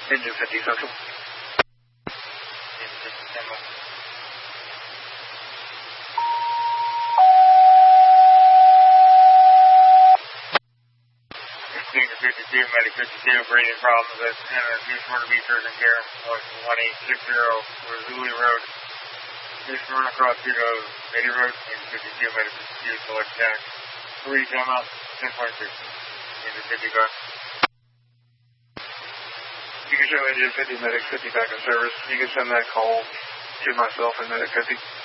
Engine 50 Central. Engine 50 Central. Engine 52, Medic 52, breathing problems at New Smyrna Beach Urgent Care, 1860 Razuli Road. New Smyrna cross 2 to Beatty Road, Engine 52, Medic 52, select tax. 3 timeout, 10.6. Engine 50 gone. You can show Engine 50, Medic 50 back in service. You can send that call to myself and Medic 50.